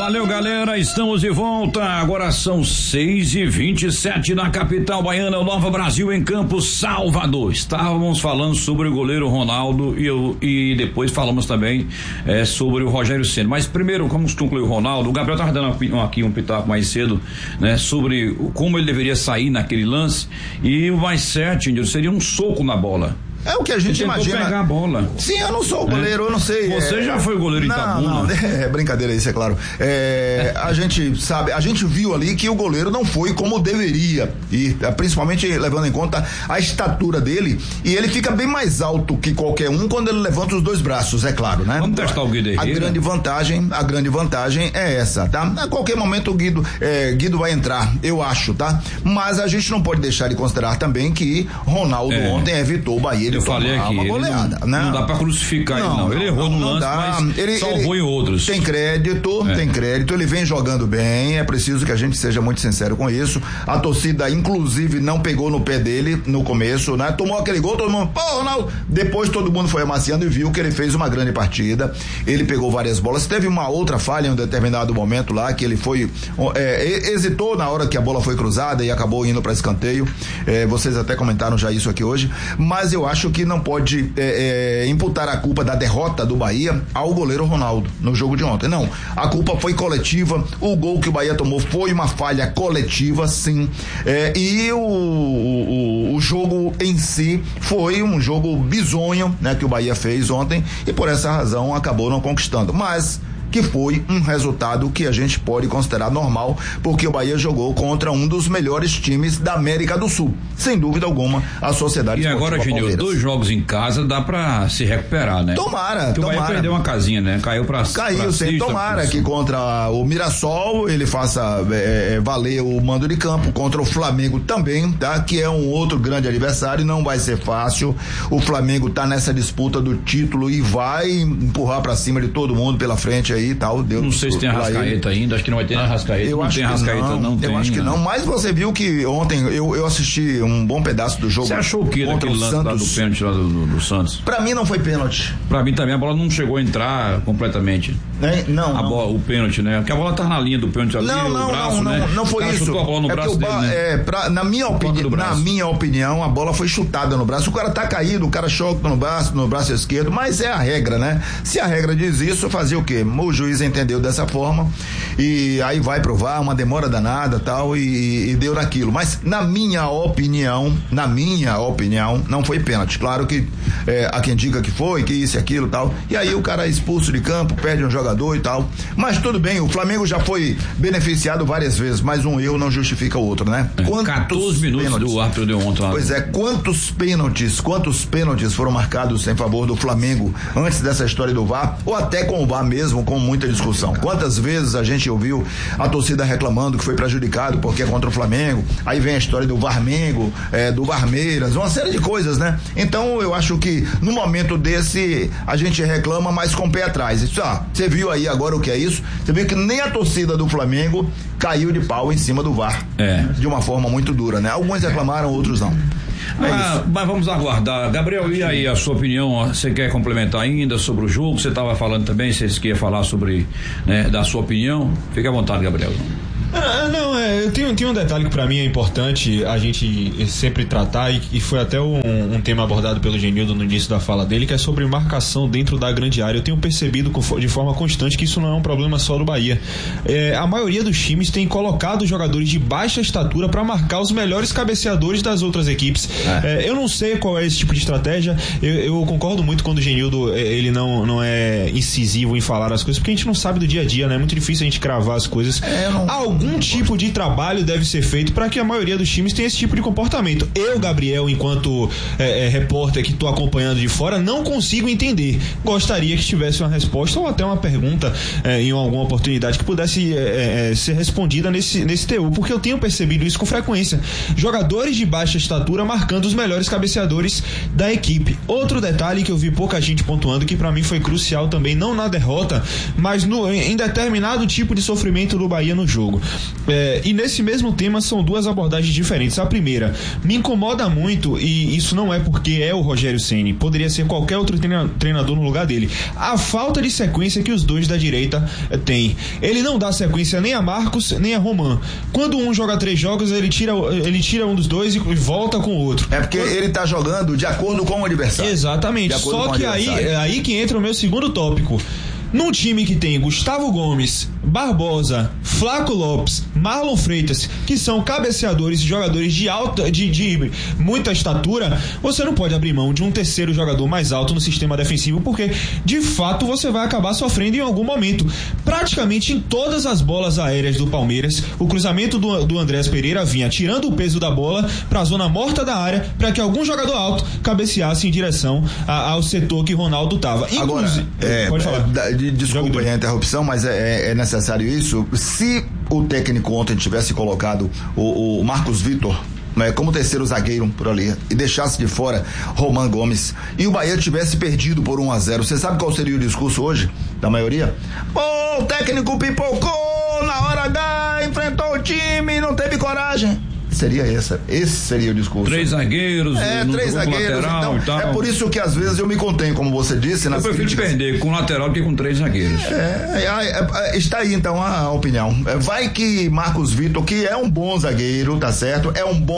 Valeu, galera, estamos de volta. Agora são 6h27 na capital baiana, Nova Brasil, em Campos, Salvador. Estávamos falando sobre o goleiro Ronaldo e depois falamos também sobre o Rogério Ceni. Mas primeiro, vamos concluir o Ronaldo. O Gabriel estava dando aqui um pitaco mais cedo, né, sobre como ele deveria sair naquele lance, e o mais certo, Índio, seria um soco na bola. É o que a gente imagina. Pegar a bola. Sim, eu não sou goleiro, eu não sei. Você já foi goleiro em Itabuna? Não, é brincadeira isso, é claro. A gente sabe, a gente viu ali que o goleiro não foi como deveria ir, principalmente levando em conta a estatura dele, e ele fica bem mais alto que qualquer um quando ele levanta os dois braços, é claro, né? Vamos testar o Guido Herrera. A grande vantagem é essa, tá? A qualquer momento o Guido vai entrar, eu acho, tá? Mas a gente não pode deixar de considerar também que Ronaldo ontem evitou o Bahia. Eu falei aqui, goleada, não dá pra crucificar ele, não. Ele errou no lance, mas ele salvou em outros. Tem crédito, ele vem jogando bem, é preciso que a gente seja muito sincero com isso. A torcida, inclusive, não pegou no pé dele no começo, né? Tomou aquele gol, todo mundo, pô, Ronaldo. Depois todo mundo foi amaciando e viu que ele fez uma grande partida. Ele pegou várias bolas. Teve uma outra falha em um determinado momento lá, que ele foi, hesitou na hora que a bola foi cruzada e acabou indo para escanteio. Vocês até comentaram já isso aqui hoje, mas eu acho que não pode imputar a culpa da derrota do Bahia ao goleiro Ronaldo no jogo de ontem. Não, a culpa foi coletiva. O gol que o Bahia tomou foi uma falha coletiva, sim. E o jogo em si foi um jogo bizonho, né, que o Bahia fez ontem, e por essa razão acabou não conquistando. Mas que foi um resultado que a gente pode considerar normal, porque o Bahia jogou contra um dos melhores times da América do Sul, sem dúvida alguma, a Sociedade Esportiva Palmeiras. E agora, Genil, 2 jogos em casa dá pra se recuperar, né? Tomara. Porque o Bahia perdeu uma casinha, né? Caiu sim, tomara que contra o Mirassol ele faça valer o mando de campo, contra o Flamengo também, tá? Que é um outro grande adversário, não vai ser fácil. O Flamengo tá nessa disputa do título e vai empurrar pra cima de todo mundo pela frente aí e tal. Não sei se tem Arrascaeta ainda, acho que não vai ter Arrascaeta. Eu acho que não, mas você viu que ontem eu assisti um bom pedaço do jogo. Você achou o que daquele lance lá do pênalti lá do Santos? Pra mim não foi pênalti. Pra mim também a bola não chegou a entrar completamente. Não. O pênalti, né? Porque a bola tá na linha do pênalti ali, o braço, né? Não foi isso. Chutou a bola no braço dele, né? Na minha opinião, a bola foi chutada no braço. O cara tá caído, o cara choca no braço esquerdo, mas é a regra, né? Se a regra diz isso, fazer o quê? O juiz entendeu dessa forma e aí vai provar, uma demora danada tal, e deu naquilo. Mas na minha opinião, não foi pênalti. Claro que há quem diga que foi, que isso e aquilo tal, e aí o cara é expulso de campo, perde um jogador e tal, mas tudo bem, o Flamengo já foi beneficiado várias vezes, mas um erro não justifica o outro, né? 14 minutos do árbitro deu ontem lá. Pois é, quantos pênaltis foram marcados em favor do Flamengo antes dessa história do VAR, ou até com o VAR mesmo, com muita discussão. Quantas vezes a gente ouviu a torcida reclamando que foi prejudicado porque é contra o Flamengo, aí vem a história do Varmengo, do Varmeiras, uma série de coisas, né? Então eu acho que no momento desse a gente reclama, mas com o pé atrás. Você viu aí agora o que é isso? Você viu que nem a torcida do Flamengo caiu de pau em cima do VAR, de uma forma muito dura, né? Alguns reclamaram, outros não. Mas vamos aguardar. Gabriel, e aí a sua opinião? Você quer complementar ainda sobre o jogo? Você estava falando também, você queria falar sobre, né, da sua opinião? Fique à vontade, Gabriel. Eu tenho um detalhe que pra mim é importante a gente sempre tratar, e foi até um tema abordado pelo Genildo no início da fala dele, que é sobre marcação dentro da grande área. Eu tenho percebido de forma constante que isso não é um problema só do Bahia. A maioria dos times tem colocado jogadores de baixa estatura para marcar os melhores cabeceadores das outras equipes. Eu não sei qual é esse tipo de estratégia. Eu concordo muito quando o Genildo ele não é incisivo em falar as coisas, porque a gente não sabe do dia a dia, né? É muito difícil a gente cravar as coisas. Algum tipo de trabalho deve ser feito para que a maioria dos times tenha esse tipo de comportamento. Eu, Gabriel, enquanto repórter que estou acompanhando de fora, não consigo entender. Gostaria que tivesse uma resposta ou até uma pergunta em alguma oportunidade que pudesse ser respondida nesse TU, porque eu tenho percebido isso com frequência. Jogadores de baixa estatura marcando os melhores cabeceadores da equipe. Outro detalhe que eu vi pouca gente pontuando, que para mim foi crucial também, não na derrota, mas em determinado tipo de sofrimento do Bahia no jogo. E nesse mesmo tema são duas abordagens diferentes. A primeira, me incomoda muito, e isso não é porque é o Rogério Ceni, poderia ser qualquer outro treinador no lugar dele, a falta de sequência que os dois da direita têm. Ele não dá sequência nem a Marcos nem a Roman. Quando um joga 3 jogos, ele tira um dos dois e volta com o outro. É porque ele tá jogando de acordo com o adversário. Exatamente. Só que aí que entra o meu segundo tópico. Num time que tem Gustavo Gomes, Barbosa, Flaco Lopes, Marlon Freitas, que são cabeceadores e jogadores de muita estatura, você não pode abrir mão de um terceiro jogador mais alto no sistema defensivo, porque de fato você vai acabar sofrendo em algum momento. Praticamente em todas as bolas aéreas do Palmeiras, o cruzamento do Andrés Pereira vinha tirando o peso da bola para a zona morta da área, para que algum jogador alto cabeceasse em direção ao setor que Ronaldo estava. Agora, pode falar. Desculpa a interrupção, mas é necessário isso. Se o técnico ontem tivesse colocado o Marcos Vitor, né, como terceiro zagueiro por ali, e deixasse de fora Roman Gomes, e o Bahia tivesse perdido por 1-0, você sabe qual seria o discurso hoje da maioria? Pô, o técnico pipocou na hora H, enfrentou o time, não teve coragem. Seria esse seria o discurso. 3 zagueiros, 3 zagueiros, lateral, então, é por isso que às vezes eu me contenho, como você disse, nas eu prefiro críticas. perder com lateral do que com 3 zagueiros. Está aí então a opinião. Vai que Marcos Vitor, que é um bom zagueiro, tá certo?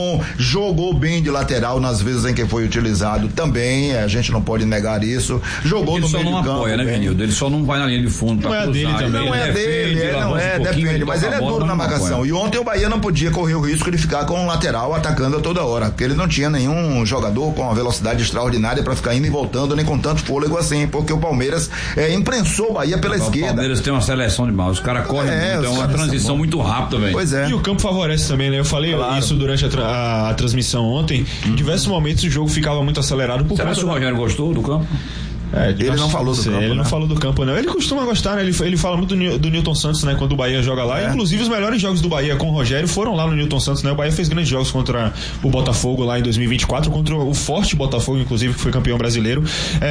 Jogou bem de lateral nas vezes em que foi utilizado também, a gente não pode negar isso. Jogou ele no meio do campo. Ele só não apoia, né, Venildo? Ele só não vai na linha de fundo pra cruzar. Dele também. Não é dele, depende, mas ele é duro na marcação. E ontem o Bahia não podia correr o risco de ficar com um lateral atacando a toda hora, porque ele não tinha nenhum jogador com uma velocidade extraordinária para ficar indo e voltando, nem com tanto fôlego assim, porque o Palmeiras imprensou o Bahia pela esquerda. O Palmeiras tem uma seleção de mal, os caras correm muito, é uma transição muito rápida, velho. Pois é. E o campo favorece também, né? Eu falei isso durante a transmissão ontem, em diversos momentos o jogo ficava muito acelerado. Será que o Rogério gostou do campo? Ele não falou do campo. Ele não falou do campo, não. Ele costuma gostar, né? Ele fala muito do Newton Santos, né? Quando o Bahia joga lá. Inclusive, os melhores jogos do Bahia com o Rogério foram lá no Newton Santos, né? O Bahia fez grandes jogos contra o Botafogo lá em 2024, contra o forte Botafogo, inclusive, que foi campeão brasileiro.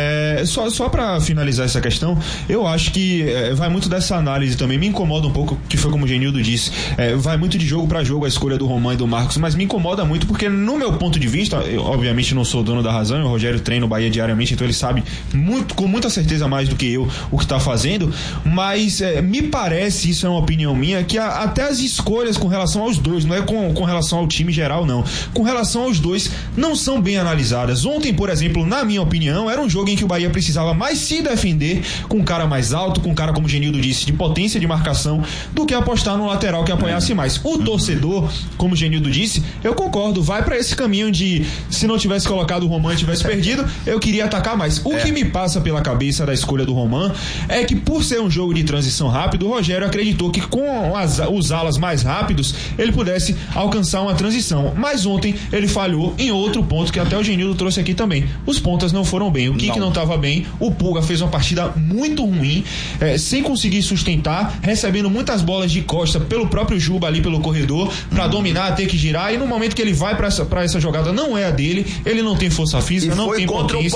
Só pra finalizar essa questão, eu acho que vai muito dessa análise também. Me incomoda um pouco, que foi como o Genildo disse, vai muito de jogo pra jogo a escolha do Roman e do Marcos, mas me incomoda muito porque, no meu ponto de vista, eu obviamente não sou dono da razão, o Rogério treina o Bahia diariamente, então ele sabe com muita certeza mais do que eu o que está fazendo, mas me parece, isso é uma opinião minha, que até as escolhas com relação aos dois, não é com relação ao time geral não, com relação aos dois, não são bem analisadas. Ontem, por exemplo, na minha opinião, era um jogo em que o Bahia precisava mais se defender com um cara mais alto, com um cara, como o Genildo disse, de potência de marcação, do que apostar no lateral que apoiasse mais. O torcedor, como o Genildo disse, eu concordo, vai para esse caminho de, se não tivesse colocado o Roman e tivesse perdido, eu queria atacar mais. O que me passa pela cabeça da escolha do Roman é que, por ser um jogo de transição rápido, o Rogério acreditou que com os alas mais rápidos ele pudesse alcançar uma transição, mas ontem ele falhou em outro ponto que até o Genildo trouxe aqui também. Os pontas não foram bem, o Kik não estava bem, o Pulga fez uma partida muito ruim, sem conseguir sustentar, recebendo muitas bolas de costa pelo próprio Juba ali pelo corredor, para dominar, ter que girar, e no momento que ele vai para essa jogada não é a dele, ele não tem força física, não tem potência.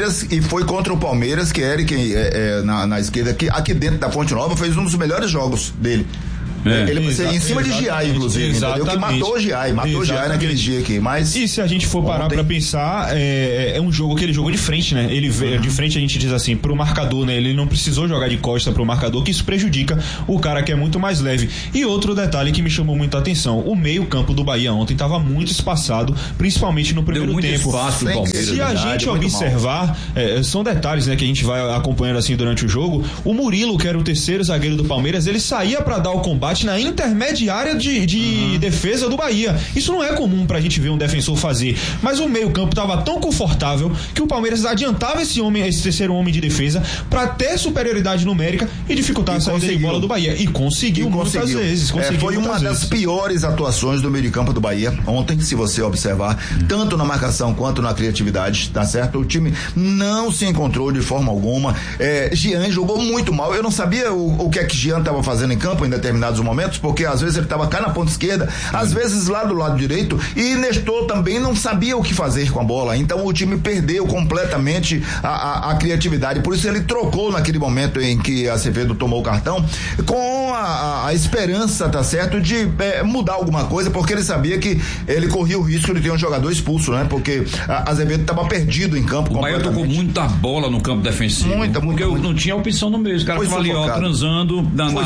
Foi contra o Palmeiras que Eric na esquerda, aqui dentro da Fonte Nova, fez um dos melhores jogos dele. Ele em cima de Giai, inclusive, entendeu? Que matou o Giai naquele dia aqui. Mas e se a gente for parar pra pensar, é um jogo que ele jogou de frente, né? Ele de frente, a gente diz assim, pro marcador, né? Ele não precisou jogar de costa pro marcador, que isso prejudica o cara que é muito mais leve. E outro detalhe que me chamou muita atenção, o meio-campo do Bahia ontem tava muito espaçado, principalmente no primeiro tempo. Se a gente observar, são detalhes, né, que a gente vai acompanhando assim durante o jogo. O Murilo, que era o terceiro zagueiro do Palmeiras, ele saía pra dar o combate na intermediária de defesa do Bahia. Isso não é comum pra gente ver um defensor fazer, mas o meio-campo tava tão confortável que o Palmeiras adiantava esse terceiro homem de defesa pra ter superioridade numérica e dificultar a saída de bola do Bahia. E conseguiu muitas vezes. Foi uma das piores atuações do meio de campo do Bahia ontem, se você observar, tanto na marcação quanto na criatividade, tá certo? O time não se encontrou de forma alguma. Jean jogou muito mal. Eu não sabia o que é que Jean tava fazendo em campo em determinados momentos. momentos, porque às vezes ele estava cá na ponta esquerda, às vezes lá do lado direito, e Nestor também não sabia o que fazer com a bola, então o time perdeu completamente a criatividade, por isso ele trocou naquele momento em que Acevedo tomou o cartão, com a esperança, tá certo, de mudar alguma coisa, porque ele sabia que ele corria o risco de ter um jogador expulso, né, porque Azevedo estava perdido em campo. O Bahia tocou muita bola no campo defensivo, porque não tinha opção no meio, os caras estavam ali, ó, transando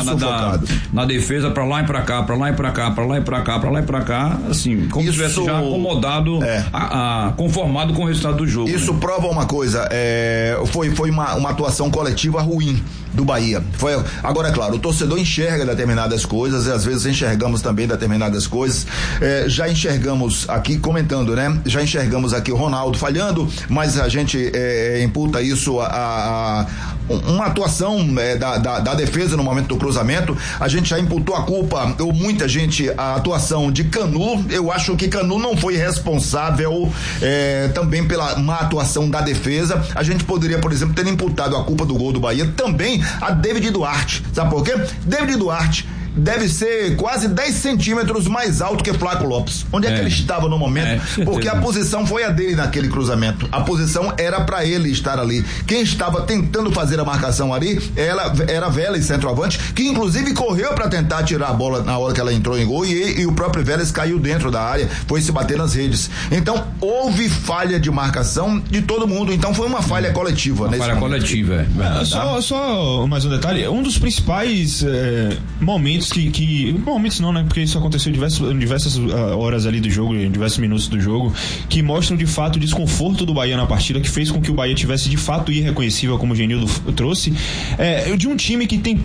na defesa, pra lá e pra cá, pra lá e pra cá, pra lá e pra cá, pra lá e pra cá, assim, como se tivesse já acomodado, conformado com o resultado do jogo. Isso, né? Prova uma coisa, foi uma atuação coletiva ruim do Bahia. Agora, é claro, o torcedor enxerga determinadas coisas, e às vezes enxergamos também determinadas coisas, já enxergamos aqui, comentando, né? Já enxergamos aqui o Ronaldo falhando, mas a gente imputa isso a uma atuação da defesa no momento do cruzamento. A gente já imputou a culpa, ou muita gente, a atuação de Canu. Eu acho que Canu não foi responsável também pela má atuação da defesa. A gente poderia, por exemplo, ter imputado a culpa do gol do Bahia também a David Duarte. Sabe por quê? David Duarte deve ser quase 10 centímetros mais alto que Flaco Lopes. Onde é que ele estava no momento? Porque a posição foi a dele naquele cruzamento. A posição era para ele estar ali. Quem estava tentando fazer a marcação ali era Vélez, centroavante, que inclusive correu para tentar tirar a bola na hora que ela entrou em gol, e o próprio Vélez caiu dentro da área, foi se bater nas redes. Então houve falha de marcação de todo mundo. Então foi uma falha coletiva. Uma falha coletiva, Só mais um detalhe. Um dos principais momentos momentos não, né? Porque isso aconteceu em diversas horas ali do jogo, em diversos minutos do jogo, que mostram de fato o desconforto do Bahia na partida, que fez com que o Bahia tivesse de fato irreconhecível, como o Genildo trouxe, de um time que tem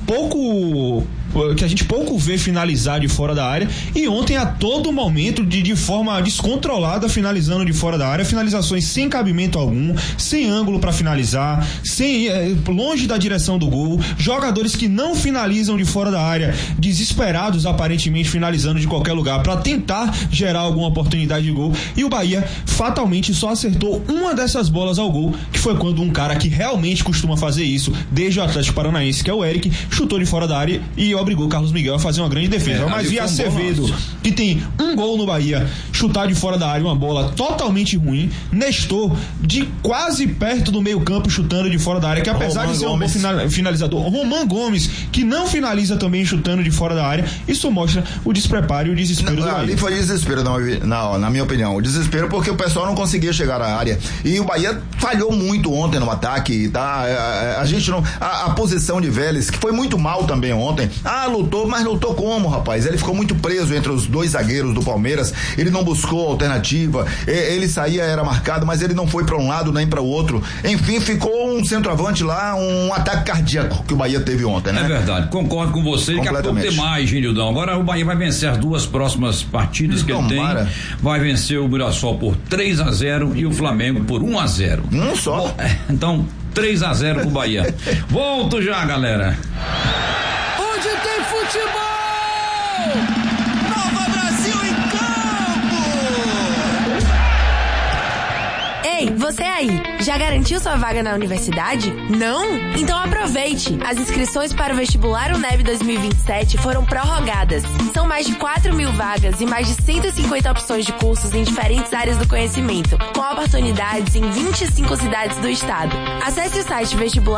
que a gente pouco vê finalizar de fora da área, e ontem a todo momento de forma descontrolada finalizando de fora da área, finalizações sem cabimento algum, sem ângulo para finalizar, longe da direção do gol, jogadores que não finalizam de fora da área, desesperados aparentemente finalizando de qualquer lugar para tentar gerar alguma oportunidade de gol, e o Bahia fatalmente só acertou uma dessas bolas ao gol, que foi quando um cara que realmente costuma fazer isso desde o Atlético Paranaense, que é o Eric, chutou de fora da área e obrigou o Carlos Miguel a fazer uma grande defesa. Mas vi Acevedo, que tem um gol no Bahia, chutar de fora da área uma bola totalmente ruim. Nestor, de quase perto do meio campo, chutando de fora da área, que apesar de ser um bom finalizador. Roman Gomes, que não finaliza também chutando de fora da área. Isso mostra o despreparo e o desespero do Bahia. Ali foi desespero, na minha opinião. O desespero porque o pessoal não conseguia chegar à área. E o Bahia falhou muito ontem no ataque, tá? A gente não... A posição de Vélez, que foi muito mal também ontem. Lutou, mas lutou como, rapaz? Ele ficou muito preso entre os dois zagueiros do Palmeiras. Ele não buscou alternativa. Ele saía, era marcado, mas ele não foi para um lado nem para o outro. Enfim, ficou um centroavante lá, um ataque cardíaco que o Bahia teve ontem, né? É verdade, concordo com você. Daqui a pouco tem mais, Genildão. Agora o Bahia vai vencer as duas próximas partidas que ele tem. Vai vencer o Mirassol por 3-0 e o Flamengo por 1-0. Só. Então, 3-0 pro Bahia. Volto já, galera. Onde tem futebol! Nova Brasil em campo! Ei, você aí, já garantiu sua vaga na universidade? Não? Então aproveite! As inscrições para o vestibular UNEB 2027 foram prorrogadas. São mais de 4.000 vagas e mais de 150 opções de cursos em diferentes áreas do conhecimento, com oportunidades em 25 cidades do estado. Acesse o site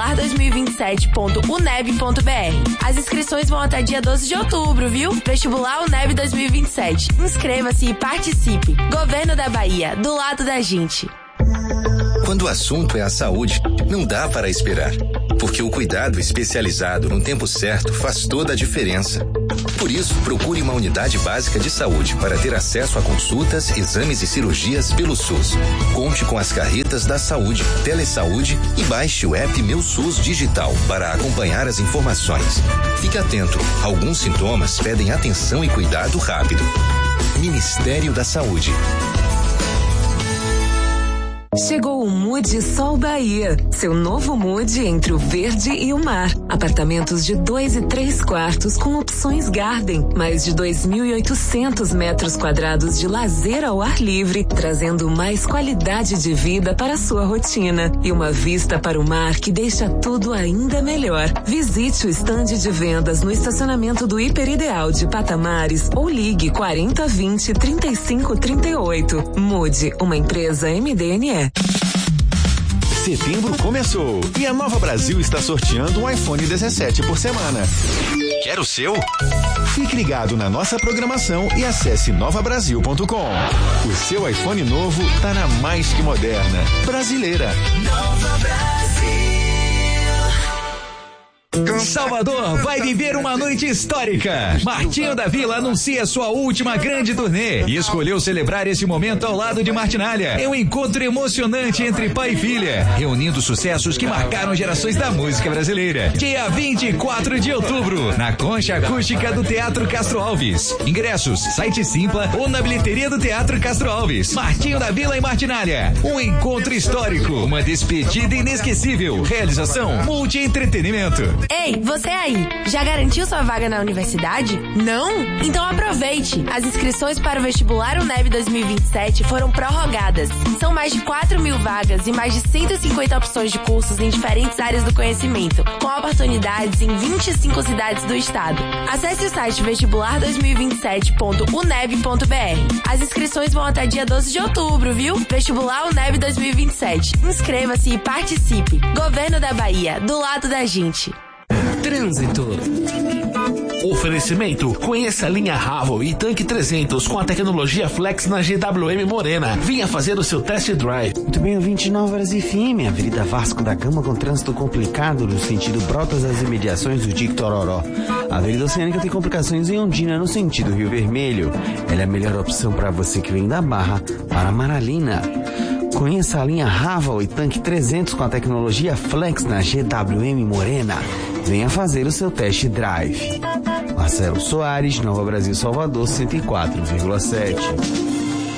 vestibular2027.uneb.br. As inscrições vão até dia 12 de outubro, viu? Vestibular UNEB 2027. Inscreva-se e participe. Governo da Bahia, do lado da gente. Quando o assunto é a saúde, não dá para esperar, porque o cuidado especializado no tempo certo faz toda a diferença. Por isso, procure uma unidade básica de saúde para ter acesso a consultas, exames e cirurgias pelo SUS. Conte com as carretas da saúde, Telesaúde e baixe o app Meu SUS Digital para acompanhar as informações. Fique atento, alguns sintomas pedem atenção e cuidado rápido. Ministério da Saúde. Chegou o Mood Sol Bahia, seu novo mood entre o verde e o mar. Apartamentos de 2 e 3 quartos com opções Garden. Mais de 2.800 metros quadrados de lazer ao ar livre, trazendo mais qualidade de vida para a sua rotina. E uma vista para o mar que deixa tudo ainda melhor. Visite o estande de vendas no estacionamento do Hiper Ideal de Patamares ou ligue 4020 3538. Mude, uma empresa MDNE. Setembro começou e a Nova Brasil está sorteando um iPhone 17 por semana. Quer o seu? Fique ligado na nossa programação e acesse novabrasil.com. O seu iPhone novo tá na mais que moderna, brasileira. Nova Brasil. Salvador vai viver uma noite histórica. Martinho da Vila anuncia sua última grande turnê e escolheu celebrar esse momento ao lado de Martinália. É um encontro emocionante entre pai e filha, reunindo sucessos que marcaram gerações da música brasileira. Dia 24 de outubro, na Concha Acústica do Teatro Castro Alves. Ingressos, site Simpla ou na bilheteria do Teatro Castro Alves. Martinho da Vila e Martinália. Um encontro histórico, uma despedida inesquecível. Realização Multi Entretenimento. Ei, você aí, já garantiu sua vaga na universidade? Não? Então aproveite! As inscrições para o vestibular UNEB 2027 foram prorrogadas. São mais de 4.000 vagas e mais de 150 opções de cursos em diferentes áreas do conhecimento, com oportunidades em 25 cidades do estado. Acesse o site vestibular2027.uneb.br. As inscrições vão até dia 12 de outubro, viu? Vestibular UNEB 2027. Inscreva-se e participe. Governo da Bahia, do lado da gente. Trânsito. Oferecimento: conheça a linha Haval e Tanque 300 com a tecnologia Flex na GWM Morena. Venha fazer o seu test drive. Muito bem, ouvinte Nova Brasil FM, Avenida Vasco da Gama com trânsito complicado no sentido Brotas às imediações do Dique Tororó. A Avenida Oceânica tem complicações em Ondina no sentido Rio Vermelho. Ela é a melhor opção para você que vem da Barra para Maralina. Conheça a linha Haval e Tanque 300 com a tecnologia Flex na GWM Morena. Venha fazer o seu test drive. Marcelo Soares, Nova Brasil, Salvador, 104,7.